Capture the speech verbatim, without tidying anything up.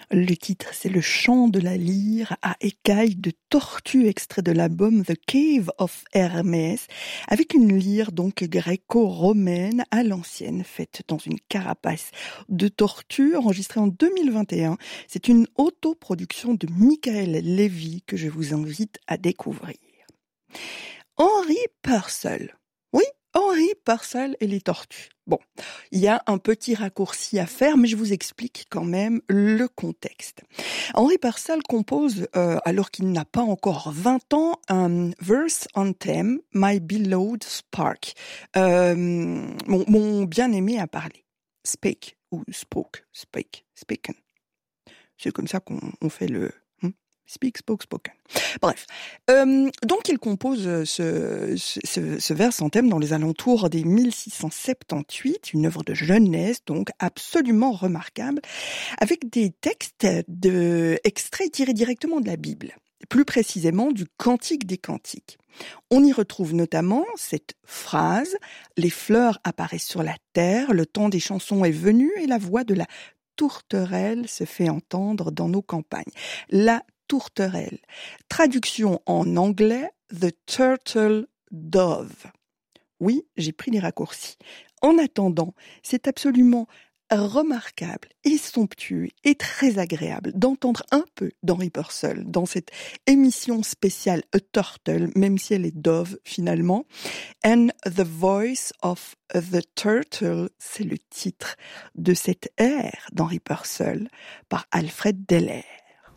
Le titre, c'est Le chant de la lyre à écailles de tortue, extrait de l'album The Cave of Hermès, avec une lyre donc gréco-romaine à l'ancienne, faite dans une carapace de tortue, enregistrée en deux mille vingt et un. C'est une autoproduction de Michael Levy que je vous invite à découvrir. Henry Purcell. Oui, Henry Purcell et les tortues. Bon, il y a un petit raccourci à faire, mais je vous explique quand même le contexte. Henry Purcell compose, euh, alors qu'il n'a pas encore vingt ans, un verse anthem, My Beloved Spark. Euh, mon, mon bien-aimé a parlé. Spake, ou spoke, spake, spoken. C'est comme ça qu'on on fait le... Speak, spoke, spoken. Bref. Euh, donc, il compose ce, ce, ce vers en thème dans les alentours des mille six cent soixante-dix-huit, une œuvre de jeunesse, donc absolument remarquable, avec des textes de, extraits tirés directement de la Bible, plus précisément du Cantique des Cantiques. On y retrouve notamment cette phrase « Les fleurs apparaissent sur la terre, le temps des chansons est venu et la voix de la tourterelle se fait entendre dans nos campagnes. » La tourterelle. Traduction en anglais, The Turtle Dove. Oui, j'ai pris les raccourcis. En attendant, c'est absolument remarquable et somptueux et très agréable d'entendre un peu d'Henry Purcell dans cette émission spéciale A Turtle, même si elle est dove finalement. And the Voice of the Turtle, c'est le titre de cet air d'Henry Purcell par Alfred Deller.